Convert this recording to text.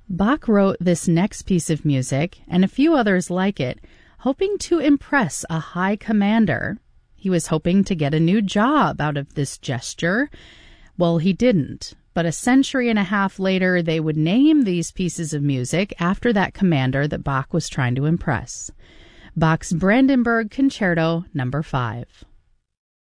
Bach wrote this next piece of music and a few others like it, hoping to impress a high commander. He was hoping to get a new job out of this gesture. Well, he didn't. But a century and a half later, they would name these pieces of music after that commander that Bach was trying to impress. Bach's Brandenburg Concerto No. 5.